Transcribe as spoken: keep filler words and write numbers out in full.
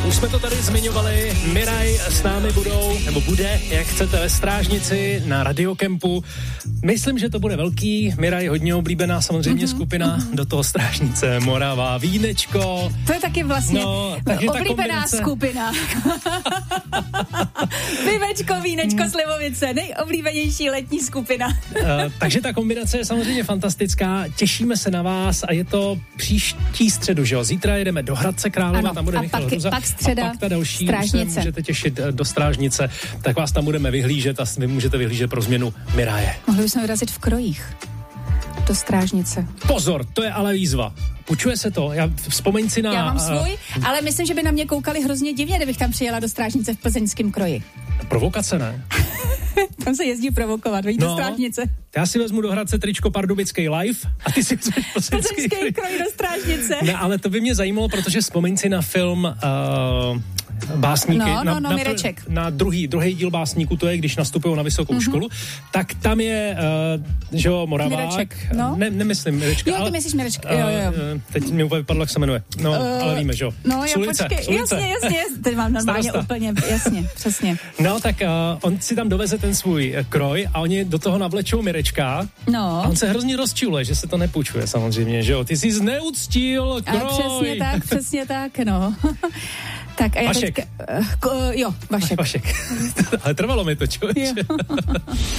Už jsme to tady zmiňovali, Miraj s námi budou, nebo bude, jak chcete, ve Strážnici na Radiokempu. Myslím, že to bude velký. Miraj, hodně oblíbená samozřejmě mm-hmm. skupina, do toho Strážnice, Morava, Vínečko. To je taky vlastně no, oblíbená kombinace... skupina. Pivečko, Vínečko, mm. Slivovice, nejoblíbenější letní skupina. uh, takže ta kombinace je samozřejmě fantastická, těšíme se na vás a je to příští středu, že jo? Zítra jedeme do Hradce Králova, ano, tam bude a Michal pak, Hruza. pak středa, a pak ta další, Strážnice. Se můžete těšit do Strážnice, tak vás tam budeme vyhlížet a vy můžete vyhlížet pro změnu Miraje. Mohli bychom vyrazit v krojích do Strážnice. Pozor, to je ale výzva. Učuje se to, já vzpomeň si na... Já mám svůj, ale myslím, že by na mě koukali hrozně divně, kdybych tam přijela do Strážnice v plzeňském kroji. Provokace, ne? Tam se jezdí provokovat, vidíte, no, Strážnice. Já si vezmu do Hradce tričko Pardubický live a ty si vezmeš plzeňský, plzeňský kroj do Strážnice. Ne, ale to by mě zajímalo, protože vzpomeň si na film uh, Básníky. No, no, na, no, na, Mireček. Na druhý, druhý díl Básníků, to je, když nastupují na vysokou mm-hmm. školu, tak tam je, uh, že jo, Moravák. Mireček, no. Ne, nemyslím Mirečka. Jo, ty ale, myslíš Mirečka, jo, jo. Uh, teď mi úplně vypadlo, jak se jmenuje. No, uh, ale víme, že jo. No, jo, Sulice, počkej, Sulice. jasně, jasně, teď mám normálně Starosta. úplně, jasně, přesně. No, tak uh, on si tam doveze ten svůj kroj a oni do toho navlečou Mirečka. No. A on se hrozně rozčiluje, že se to nepůjčuje samozřejmě, že jo. Ty jsi zneuctil kroj. A přesně tak, přesně tak, no. Tak a já Vašek. teďka, uh, ko, jo, Vašek. Vašek. Ale trvalo mi to, člověče.